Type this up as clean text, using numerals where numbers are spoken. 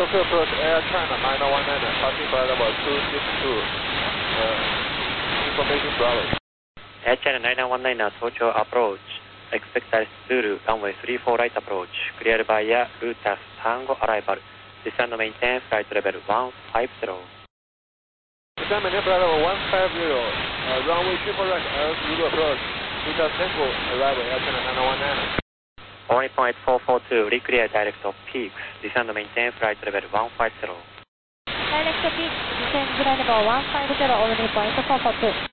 Tokyo approach Air China 919, passing flight level 262. Information Bravo. Air China 919 Tokyo approach. Expect Zulu runway 34 right approach. Cleared by air, Lutas Tango arrival. Descend and maintain flight level 150. Descend maintain flight level 150. Runway 34 right, Zulu approach. Lutas Tango arrival, Air China 919. Only point 442, reclear direct of peaks. Descend and maintain flight level 150. Direct peaks, descend level 150, only point 442.